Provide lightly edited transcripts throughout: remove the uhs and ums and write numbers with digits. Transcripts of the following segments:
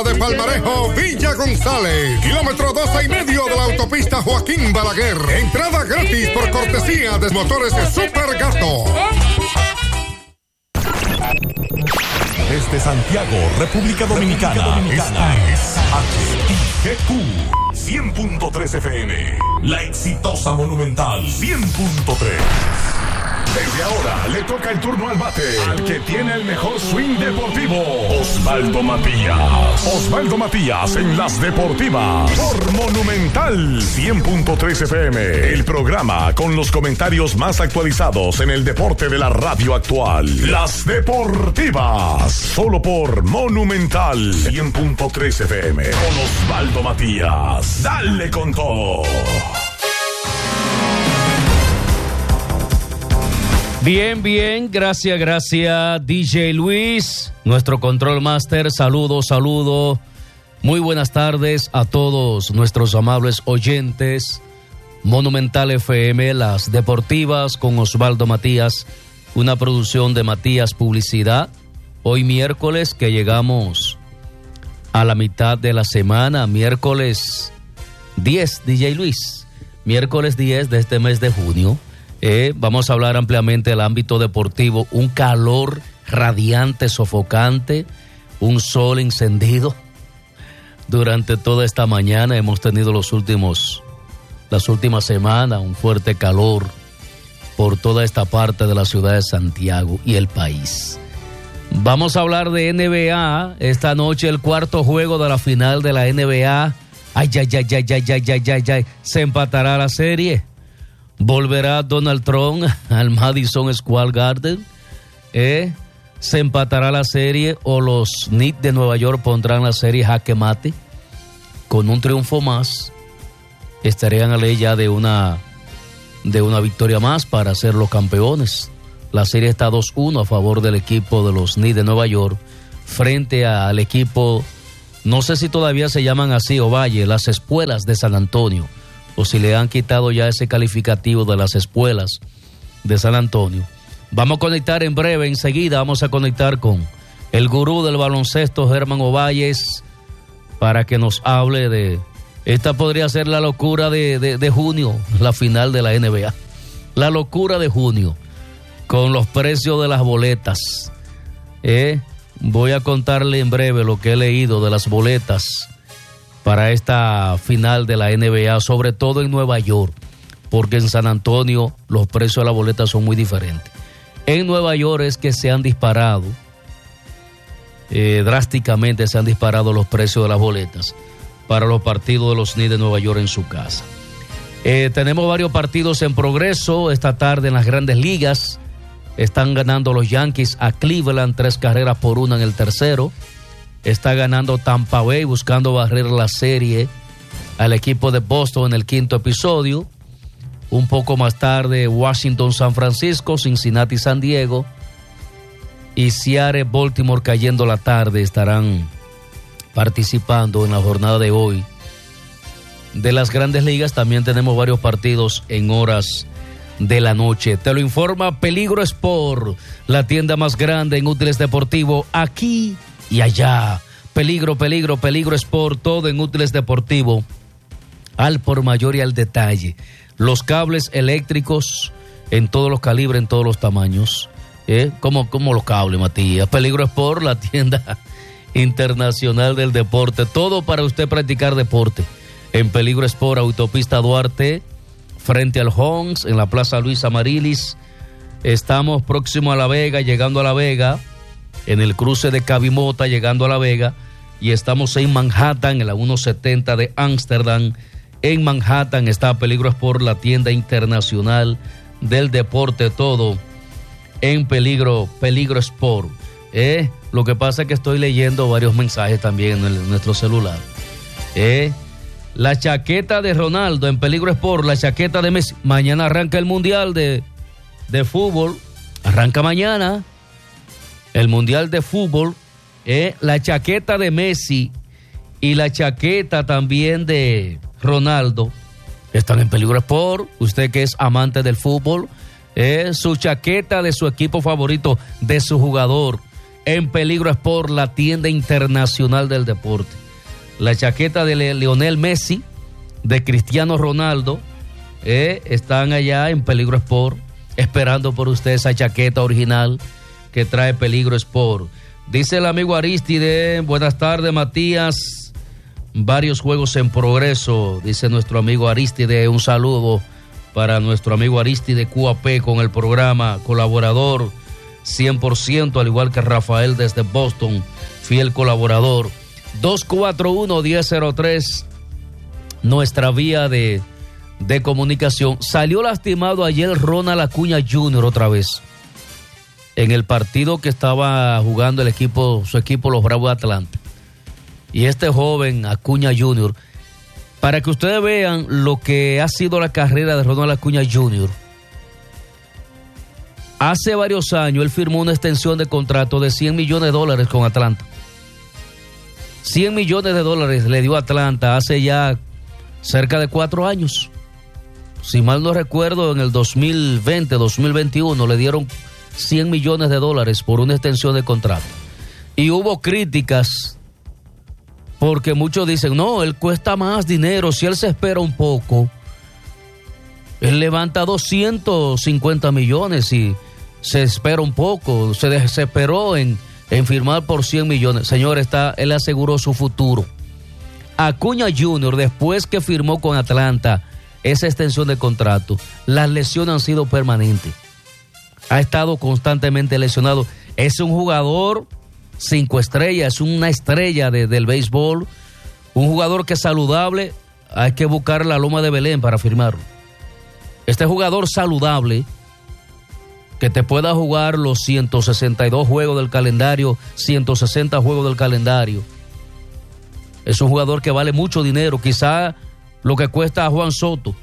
Plaza de Palmarejo, Villa González. Kilómetro 12,5 de la autopista Joaquín Balaguer. Entrada gratis por cortesía de motores de Super Gato. Desde Santiago, República Dominicana. Esta es HIGQ 100.3 FM. La exitosa Monumental 100.3. Desde ahora le toca el turno al bate al que tiene el mejor swing deportivo, Osvaldo Matías. Osvaldo Matías en las deportivas por Monumental 100.3 FM. El programa con los comentarios más actualizados en el deporte de la radio actual. Las deportivas solo por Monumental 100.3 FM con Osvaldo Matías. Dale con todo. Bien, gracias, DJ Luis, nuestro Control Master, saludo. Muy buenas tardes a todos nuestros amables oyentes. Monumental FM, las deportivas con Osvaldo Matías, una producción de Matías Publicidad. Hoy miércoles que llegamos a la mitad de la semana, miércoles 10, DJ Luis, miércoles 10 de este mes de junio. Vamos a hablar ampliamente del ámbito deportivo, un calor radiante, sofocante, un sol encendido durante toda esta mañana. Hemos tenido las últimas semanas un fuerte calor por toda esta parte de la ciudad de Santiago y el país. Vamos a hablar de NBA, esta noche el cuarto juego de la final de la NBA. Ay, se empatará la serie. ¿Volverá Donald Trump al Madison Square Garden? ¿Se empatará la serie o los Knicks de Nueva York pondrán la serie jaque mate? Con un triunfo más, estarían a ley ya de una victoria más para ser los campeones. La serie está 2-1 a favor del equipo de los Knicks de Nueva York frente al equipo, no sé si todavía se llaman así, Ovalle, las Espuelas de San Antonio, o si le han quitado ya ese calificativo de las Espuelas de San Antonio. Vamos a conectar en breve, enseguida vamos a conectar con el gurú del baloncesto, Germán Ovalles, para que nos hable de... Esta podría ser la locura de junio, la final de la NBA. La locura de junio, con los precios de las boletas. Voy a contarle en breve lo que he leído de las boletas para esta final de la NBA, sobre todo en Nueva York, porque en San Antonio los precios de las boletas son muy diferentes. En Nueva York es que se han disparado, drásticamente se han disparado los precios de las boletas para los partidos de los Knicks de Nueva York en su casa. Tenemos varios partidos en progreso esta tarde en las Grandes Ligas. Están ganando los Yankees a Cleveland 3-1 en el tercero. Está ganando Tampa Bay buscando barrer la serie al equipo de Boston en el quinto episodio. Un poco más tarde, Washington, San Francisco, Cincinnati, San Diego y Seattle, Baltimore cayendo la tarde estarán participando en la jornada de hoy de las Grandes Ligas. También tenemos varios partidos en horas de la noche. Te lo informa Peligro Sport, la tienda más grande en útiles deportivos aquí y allá. Peligro Sport, todo en útiles deportivos, al por mayor y al detalle. Los cables eléctricos en todos los calibres, en todos los tamaños. Como los cables, Matías. Peligro Sport, la tienda internacional del deporte. Todo para usted practicar deporte. En Peligro Sport, autopista Duarte, frente al Homs, en la Plaza Luis Amarilis. Estamos próximo a La Vega, llegando a La Vega, en el cruce de Cabimota, llegando a La Vega, y estamos en Manhattan, en la 170 de Ámsterdam. En Manhattan está Peligro Sport, la tienda internacional del deporte, todo en Peligro Sport. Lo que pasa es que estoy leyendo varios mensajes también en nuestro celular. La chaqueta de Ronaldo en Peligro Sport, la chaqueta de Messi. Mañana arranca el Mundial de Fútbol, arranca mañana el Mundial de Fútbol. La chaqueta de Messi y la chaqueta también de Ronaldo están en Peligro Sport. Usted que es amante del fútbol, su chaqueta de su equipo favorito, de su jugador en Peligro Sport, la tienda internacional del deporte. La chaqueta de Lionel Messi, de Cristiano Ronaldo, están allá en Peligro Sport, esperando por usted esa chaqueta original que trae Peligro Sport. Dice el amigo Aristide, buenas tardes Matías, varios juegos en progreso, dice nuestro amigo Aristide, un saludo para nuestro amigo Aristide QAP con el programa, colaborador 100%, al igual que Rafael desde Boston, fiel colaborador. 241-1003, nuestra vía de comunicación. Salió lastimado ayer Ronald Acuña Jr. otra vez, en el partido que estaba jugando su equipo, los Bravos de Atlanta. Y este joven, Acuña Jr., para que ustedes vean lo que ha sido la carrera de Ronald Acuña Jr., hace varios años él firmó una extensión de contrato de $100 millones con Atlanta. $100 millones le dio a Atlanta hace ya cerca de 4 años. Si mal no recuerdo, en el 2020, 2021 le dieron $100 millones por una extensión de contrato. Y hubo críticas porque muchos dicen, no, él cuesta más dinero, si él se espera un poco, él levanta 250 millones y se espera un poco, se desesperó en firmar por 100 millones. Señor, él aseguró su futuro. Acuña Jr., después que firmó con Atlanta esa extensión de contrato, las lesiones han sido permanentes. Ha estado constantemente lesionado. Es un jugador 5 estrellas, es una estrella del béisbol, un jugador que es saludable. Hay que buscar la loma de Belén para firmarlo. Este jugador saludable, que te pueda jugar los 162 juegos del calendario, 160 juegos del calendario, es un jugador que vale mucho dinero, quizá lo que cuesta a Juan Soto,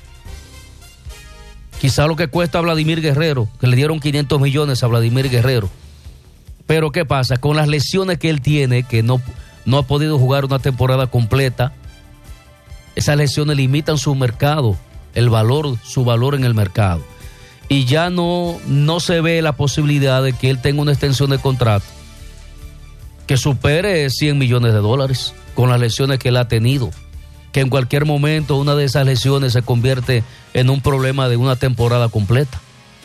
quizá lo que cuesta a Vladimir Guerrero, que le dieron 500 millones a Vladimir Guerrero. Pero ¿qué pasa? Con las lesiones que él tiene, que no ha podido jugar una temporada completa, esas lesiones limitan su mercado, su valor en el mercado. Y ya no se ve la posibilidad de que él tenga una extensión de contrato que supere $100 millones con las lesiones que él ha tenido, que en cualquier momento una de esas lesiones se convierte en un problema de una temporada completa.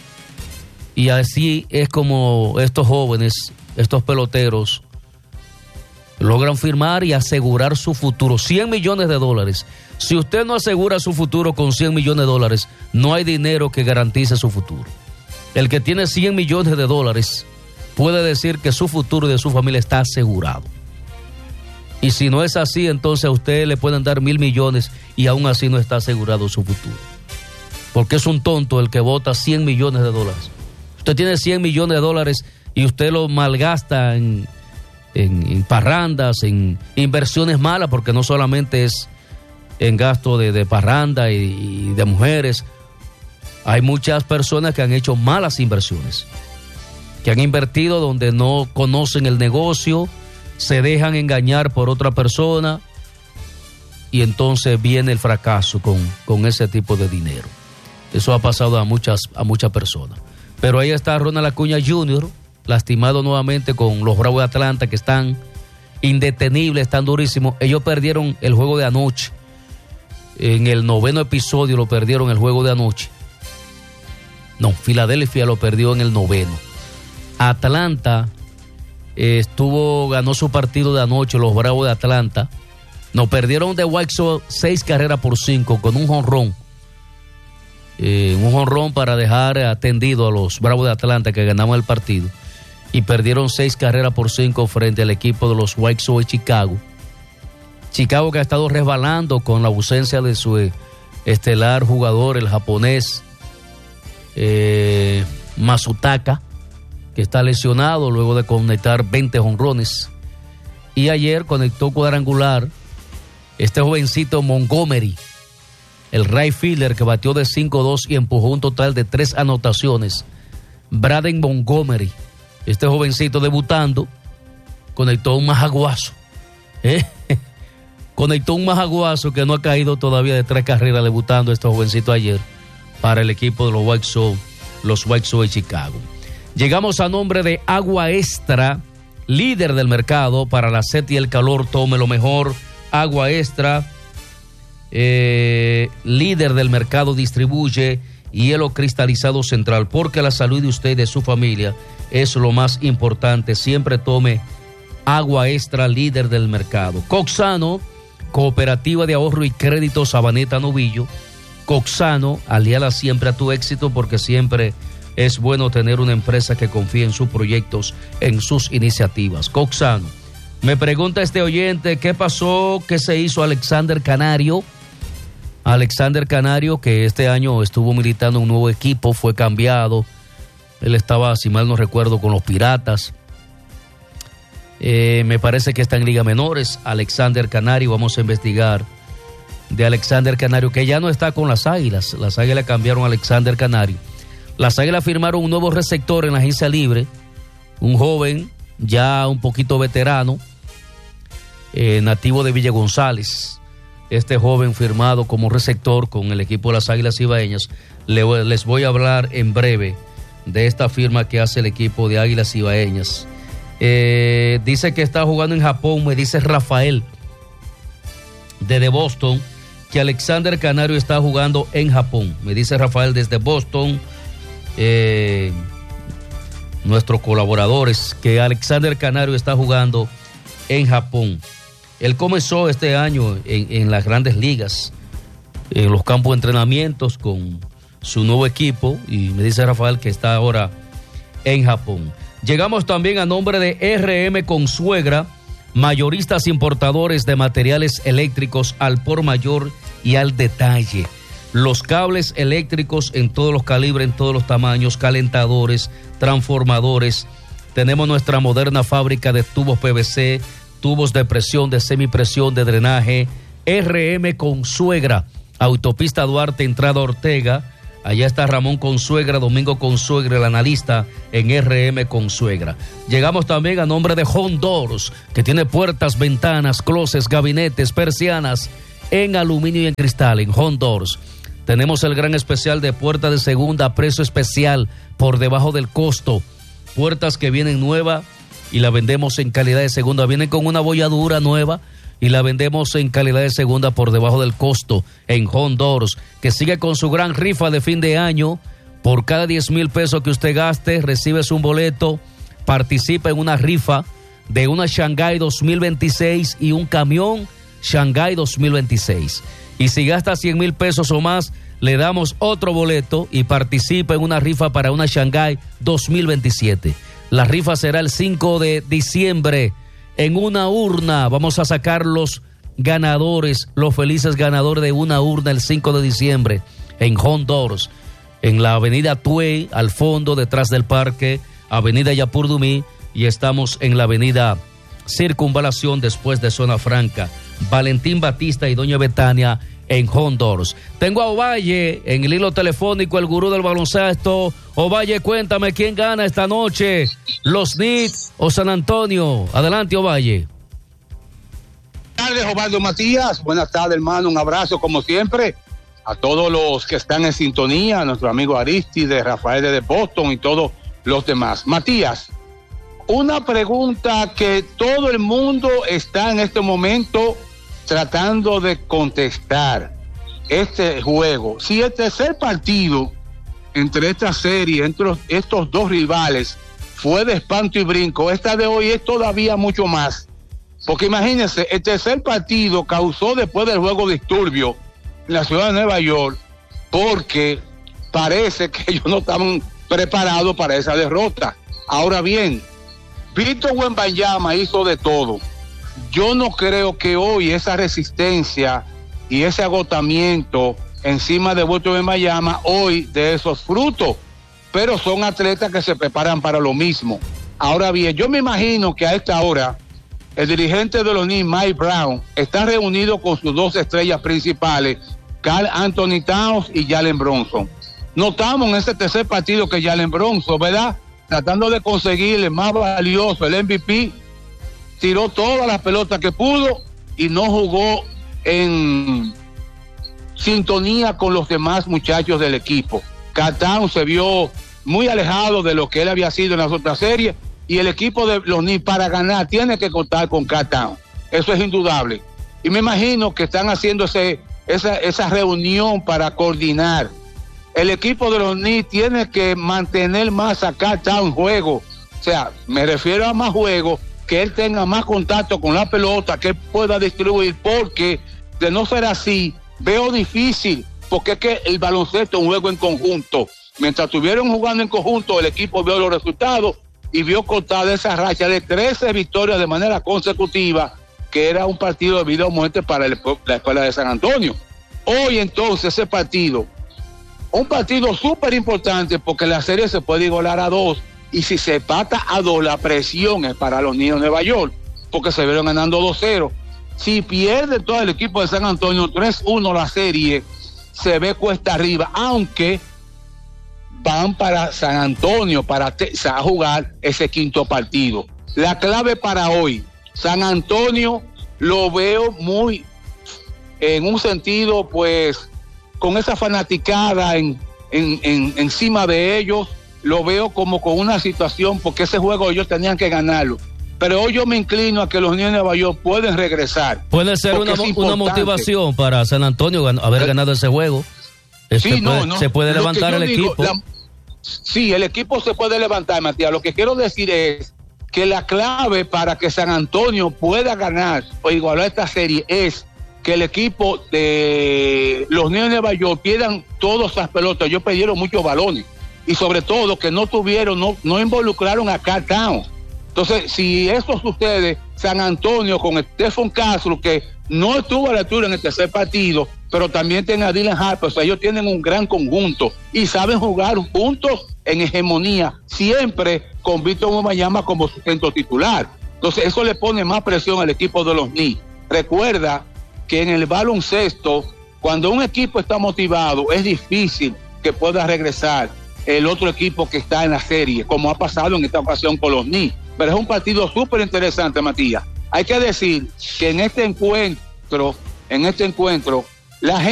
Y así es como estos jóvenes, estos peloteros, logran firmar y asegurar su futuro. $100 millones. Si usted no asegura su futuro con $100 millones, no hay dinero que garantice su futuro. El que tiene $100 millones puede decir que su futuro y de su familia está asegurado. Y si no es así, entonces a usted le pueden dar $1,000 millones y aún así no está asegurado su futuro. Porque es un tonto el que bota $100 millones. Usted tiene $100 millones y usted lo malgasta en parrandas, en inversiones malas, porque no solamente es en gasto de parranda y de mujeres. Hay muchas personas que han hecho malas inversiones, que han invertido donde no conocen el negocio, se dejan engañar por otra persona y entonces viene el fracaso con ese tipo de dinero. Eso ha pasado a muchas personas. Pero ahí está Ronald Acuña Jr., lastimado nuevamente con los Bravos de Atlanta, que están indetenibles, están durísimos. Ellos perdieron el juego de anoche. En el 9º episodio lo perdieron el juego de anoche. No, Filadelfia lo perdió en el 9º. Atlanta ganó su partido de anoche, los Bravos de Atlanta. Nos perdieron de White Sox 6-5 con un jonrón. Un jonrón para dejar atendido a los Bravos de Atlanta, que ganaron el partido. Y perdieron 6-5 frente al equipo de los White Sox de Chicago. Chicago, que ha estado resbalando con la ausencia de su estelar jugador, el japonés Masutaka, que está lesionado luego de conectar 20 jonrones. Y ayer conectó cuadrangular este jovencito Montgomery, el right fielder, que batió de 5-2 y empujó un total de 3 anotaciones. Braden Montgomery, este jovencito debutando, conectó un majaguazo. Conectó un majaguazo que no ha caído todavía de 3 carreras, debutando este jovencito ayer para el equipo de los White Sox de Chicago. Llegamos a nombre de Agua Extra, líder del mercado para la sed y el calor. Tome lo mejor. Agua Extra, líder del mercado, distribuye hielo cristalizado Central, porque la salud de usted y de su familia es lo más importante. Siempre tome Agua Extra, líder del mercado. Coxano, Cooperativa de Ahorro y Crédito Sabaneta Novillo. Coxano, aliada siempre a tu éxito, porque siempre es bueno tener una empresa que confíe en sus proyectos, en sus iniciativas. Coxano. Me pregunta este oyente, ¿qué pasó? ¿Qué se hizo Alexander Canario? Alexander Canario, que este año estuvo militando en un nuevo equipo, fue cambiado. Él estaba, si mal no recuerdo, con los Piratas. Me parece que está en Liga Menores. Alexander Canario, vamos a investigar de Alexander Canario, que ya no está con las Águilas. Las Águilas cambiaron a Alexander Canario. Las Águilas firmaron un nuevo receptor en la agencia libre, un joven, ya un poquito veterano, nativo de Villa González. Este joven firmado como receptor con el equipo de las Águilas Ibaeñas. Les voy a hablar en breve de esta firma que hace el equipo de Águilas Ibaeñas. Dice que está jugando en Japón, me dice Rafael desde Boston, que Alexander Canario está jugando en Japón. Me dice Rafael desde Boston, nuestros colaboradores, que Alexander Canario está jugando en Japón. Él comenzó este año en las grandes ligas, en los campos de entrenamientos con su nuevo equipo, y me dice Rafael que está ahora en Japón. Llegamos también a nombre de RM Consuegra, mayoristas importadores de materiales eléctricos al por mayor y al detalle. Los cables eléctricos en todos los calibres, en todos los tamaños, calentadores, transformadores. Tenemos nuestra moderna fábrica de tubos PVC, tubos de presión, de semipresión, de drenaje. RM Consuegra, Autopista Duarte, entrada Ortega. Allá está Ramón Consuegra, Domingo Consuegra, el analista en RM Consuegra. Llegamos también a nombre de Home Doors, que tiene puertas, ventanas, closets, gabinetes, persianas en aluminio y en cristal. En Home Doors tenemos el gran especial de puerta de segunda, precio especial por debajo del costo. Puertas que vienen nuevas y la vendemos en calidad de segunda. Vienen con una bolladura nueva y la vendemos en calidad de segunda por debajo del costo en Home Doors, que sigue con su gran rifa de fin de año. Por cada 10,000 pesos que usted gaste, recibes un boleto, participa en una rifa de una Shanghai 2026 y un camión Shanghai 2026. Y si gasta 100,000 pesos o más, le damos otro boleto y participa en una rifa para una Shanghai 2027. La rifa será el 5 de diciembre. En una urna vamos a sacar los ganadores, los felices ganadores de una urna el 5 de diciembre en Home Doors, en la avenida Tuey, al fondo, detrás del parque, avenida Yapurdumí, y estamos en la avenida Circunvalación, después de Zona Franca. Valentín Batista y Doña Betania en Home Doors. Tengo a Ovalle en el hilo telefónico, el gurú del baloncesto. Ovalle, cuéntame, ¿quién gana esta noche? ¿Los Knicks o San Antonio? Adelante, Ovalle. Buenas tardes, Osvaldo Matías. Buenas tardes, hermano. Un abrazo, como siempre, a todos los que están en sintonía, a nuestro amigo Aristide, Rafael de Boston y todos los demás. Matías, una pregunta que todo el mundo está en este momento tratando de contestar. Este juego, si el tercer partido entre esta serie, entre estos dos rivales, fue de espanto y brinco, esta de hoy es todavía mucho más, porque imagínense, el tercer partido causó después del juego disturbio en la ciudad de Nueva York, porque parece que ellos no estaban preparados para esa derrota. Ahora bien, Víctor Wembanyama hizo de todo. Yo no creo que hoy esa resistencia y ese agotamiento encima de Víctor Wembanyama hoy de esos frutos, pero son atletas que se preparan para lo mismo. Ahora bien, yo me imagino que a esta hora el dirigente de los Knicks, Mike Brown, está reunido con sus dos estrellas principales, Karl Anthony Towns y Jalen Brunson. Notamos en este tercer partido que Jalen Brunson, ¿verdad?, tratando de conseguir el más valioso, el MVP, tiró todas las pelotas que pudo y no jugó en sintonía con los demás muchachos del equipo. Catán se vio muy alejado de lo que él había sido en las otras series, y el equipo de los Knicks para ganar tiene que contar con Karl Towns. Eso es indudable. Y me imagino que están haciendo esa reunión para coordinar. El equipo de los Knicks tiene que mantener más a Karl Towns en juego. O sea, me refiero a más juego, que él tenga más contacto con la pelota, que pueda distribuir, porque de no ser así, veo difícil, porque es que el baloncesto es un juego en conjunto. Mientras estuvieron jugando en conjunto, el equipo vio los resultados y vio cortada esa racha de 13 victorias de manera consecutiva, que era un partido de vida o muerte para la Escuela de San Antonio. Hoy entonces ese partido, un partido súper importante, porque la serie se puede igualar a 2, y si se empata a 2, la presión es para los Knicks de Nueva York, porque se vieron ganando 2-0. Si pierde todo el equipo de San Antonio 3-1 la serie, se ve cuesta arriba, aunque van para San Antonio para jugar ese quinto partido. La clave para hoy, San Antonio lo veo muy, en un sentido, pues, con esa fanaticada encima de ellos, lo veo como con una situación, porque ese juego ellos tenían que ganarlo. Pero hoy yo me inclino a que los Knicks de Nueva York pueden regresar. Puede ser una motivación para San Antonio haber ganado ese juego. Se puede levantar el equipo. Sí, el equipo se puede levantar, Matías. Lo que quiero decir es que la clave para que San Antonio pueda ganar o igualar esta serie es que el equipo de los Knicks de Nueva York pierdan todas esas pelotas. Ellos perdieron muchos balones y sobre todo que no involucraron a Karl Towns. Entonces, si eso sucede, San Antonio con Stephen Castro, que no estuvo a la altura en el tercer partido, pero también tiene a Dylan Harper, o sea, ellos tienen un gran conjunto y saben jugar juntos en hegemonía, siempre con Víctor Wembanyama como su centro titular. Entonces, eso le pone más presión al equipo de los Knicks. Recuerda que en el baloncesto, cuando un equipo está motivado, es difícil que pueda regresar el otro equipo que está en la serie, como ha pasado en esta ocasión con los Knicks. Pero es un partido súper interesante, Matías. Hay que decir que en este encuentro, la gente